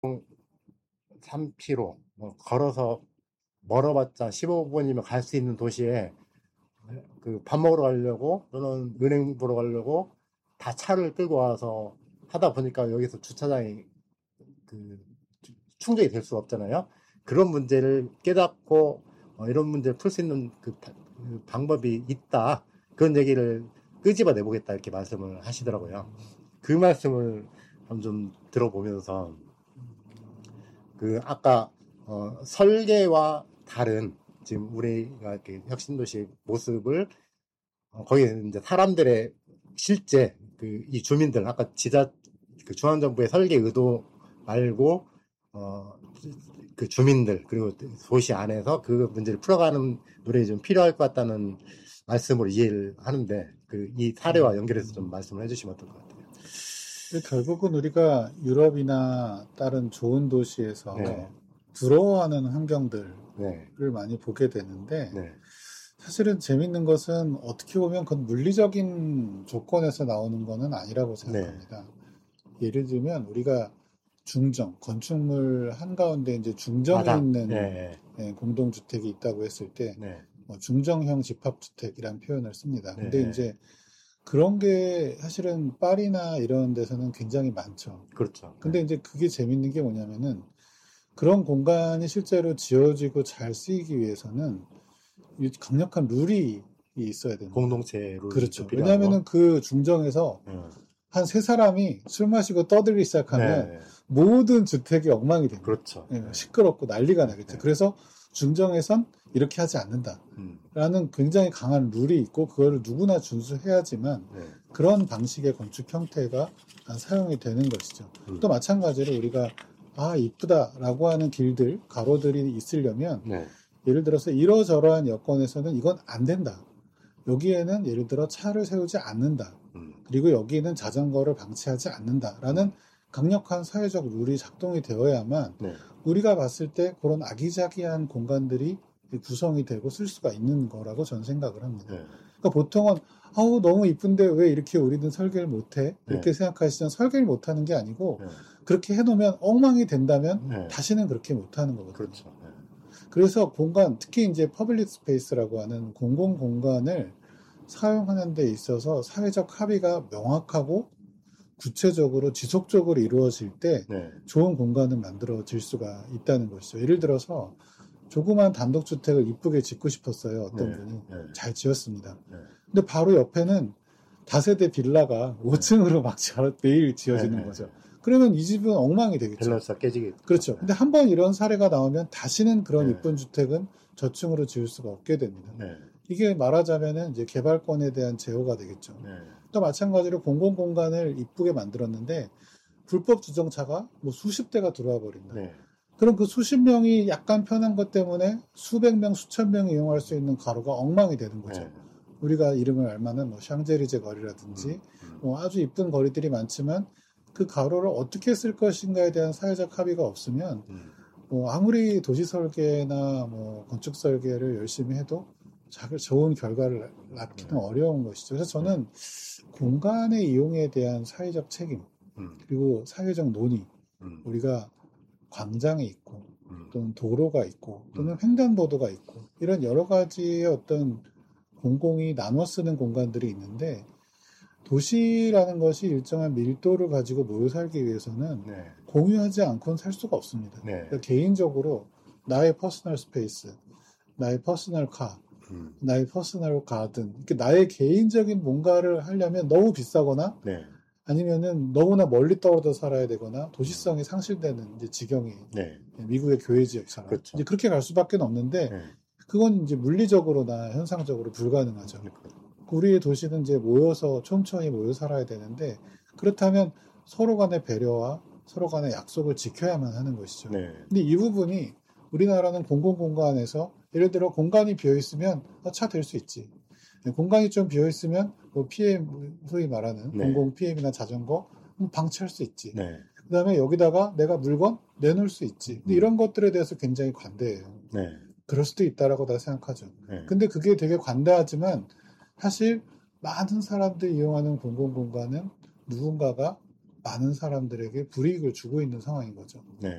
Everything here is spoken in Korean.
3km, 걸어서 멀어봤자 15분이면 갈 수 있는 도시에 그 밥 먹으러 가려고 또는 은행 보러 가려고 다 차를 끌고 와서 하다 보니까 여기서 주차장이 그 충족이 될 수가 없잖아요. 그런 문제를 깨닫고 이런 문제를 풀 수 있는 그 방법이 있다. 그런 얘기를 끄집어 내보겠다 이렇게 말씀을 하시더라고요. 그 말씀을 좀 들어보면서 그 아까 설계와 다른 지금 우리가 이렇게 혁신도시 모습을 거기에 이제 사람들의 실제 그 이 주민들 아까 그 중앙정부의 설계 의도 말고 그 주민들 그리고 도시 안에서 그 문제를 풀어가는 노력이 좀 필요할 것 같다는 말씀으로 이해를 하는데 그 이 사례와 연결해서 좀 말씀을 해주시면 어떨 것 같아요. 결국은 우리가 유럽이나 다른 좋은 도시에서 네. 부러워하는 환경들을 네. 많이 보게 되는데 네. 사실은 재밌는 것은 어떻게 보면 그건 물리적인 조건에서 나오는 거는 아니라고 생각합니다. 예를 들면 우리가 중정, 건축물 한가운데 이제 중정에 있는 공동주택이 있다고 했을 때 중정형 집합주택이라는 표현을 씁니다. 근데 이제 그런 게 사실은 파리나 이런 데서는 굉장히 많죠. 그렇죠. 근데 이제 그게 재밌는 게 뭐냐면은 그런 공간이 실제로 지어지고 잘 쓰이기 위해서는 강력한 룰이 있어야 됩니다. 공동체 룰이 그렇죠. 왜냐하면은 그 중정에서 한 세 사람이 술 마시고 떠들기 시작하면 모든 주택이 엉망이 됩니다. 그렇죠. 시끄럽고 난리가 나겠죠. 그래서 중정에선 이렇게 하지 않는다. 라는 굉장히 강한 룰이 있고 그거를 누구나 준수해야지만 그런 방식의 건축 형태가 사용이 되는 것이죠. 또 마찬가지로 우리가 이쁘다라고 하는 길들, 가로들이 있으려면 예를 들어서 이러저러한 여건에서는 이건 안 된다. 여기에는 예를 들어 차를 세우지 않는다. 그리고 여기는 자전거를 방치하지 않는다라는 강력한 사회적 룰이 작동이 되어야만 우리가 봤을 때 그런 아기자기한 공간들이 구성이 되고 쓸 수가 있는 거라고 저는 생각을 합니다. 그러니까 보통은 너무 이쁜데 왜 이렇게 우리는 설계를 못해? 이렇게 생각하시면 설계를 못하는 게 아니고 그렇게 해놓으면 엉망이 된다면 다시는 그렇게 못하는 거거든요. 그렇죠. 그래서 공간, 특히 이제 퍼블릭 스페이스라고 하는 공공 공간을 사용하는 데 있어서 사회적 합의가 명확하고 구체적으로 지속적으로 이루어질 때 좋은 공간은 만들어질 수가 있다는 것이죠. 예를 들어서 조그만 단독주택을 이쁘게 짓고 싶었어요. 어떤 분이. 잘 지었습니다. 근데 바로 옆에는 다세대 빌라가 5층으로 막 매일 지어지는 거죠. 그러면 이 집은 엉망이 되겠죠. 밸런스가 깨지겠죠. 그렇죠. 근데 한번 이런 사례가 나오면 다시는 그런 이쁜 주택은 저층으로 지을 수가 없게 됩니다. 이게 말하자면은 이제 개발권에 대한 제어가 되겠죠. 또 마찬가지로 공공공간을 이쁘게 만들었는데 불법 주정차가 뭐 수십 대가 들어와 버린다. 그럼 그 수십 명이 약간 편한 것 때문에 수백 명, 수천 명이 이용할 수 있는 가로가 엉망이 되는 거죠. 우리가 이름을 알만한 뭐 샹제리제 거리라든지 뭐 아주 이쁜 거리들이 많지만 그 가로를 어떻게 쓸 것인가에 대한 사회적 합의가 없으면 뭐 아무리 도시 설계나 뭐 건축 설계를 열심히 해도 좋은 결과를 낳기는 어려운 것이죠. 그래서 저는 공간의 이용에 대한 사회적 책임 그리고 사회적 논의 우리가 광장이 있고 또는 도로가 있고 또는 횡단보도가 있고 이런 여러 가지의 어떤 공공이 나눠 쓰는 공간들이 있는데 도시라는 것이 일정한 밀도를 가지고 모여 살기 위해서는 공유하지 않고는 살 수가 없습니다. 그러니까 개인적으로 나의 퍼스널 스페이스, 나의 퍼스널 카, 나의 퍼스널 가든 이렇게 나의 개인적인 뭔가를 하려면 너무 비싸거나 아니면은 너무나 멀리 떨어져 살아야 되거나 도시성이 상실되는 이제 지경이 미국의 교외 지역처럼 그렇죠. 이제 그렇게 갈 수밖에 없는데 그건 이제 물리적으로나 현상적으로 불가능하죠. 우리의 도시는 이제 모여서 촘촘히 모여 살아야 되는데 그렇다면 서로 간의 배려와 서로 간의 약속을 지켜야만 하는 것이죠. 근데 이 부분이 우리나라는 공공공간에서 예를 들어 공간이 비어있으면 차 댈 수 있지. 공간이 좀 비어있으면 뭐 PM, 소위 말하는 공공 PM이나 자전거 방치할 수 있지. 그 다음에 여기다가 내가 물건 내놓을 수 있지. 근데 이런 것들에 대해서 굉장히 관대해요. 그럴 수도 있다라고 다 생각하죠. 근데 그게 되게 관대하지만 사실 많은 사람들이 이용하는 공공공간은 누군가가 많은 사람들에게 불이익을 주고 있는 상황인 거죠. 네.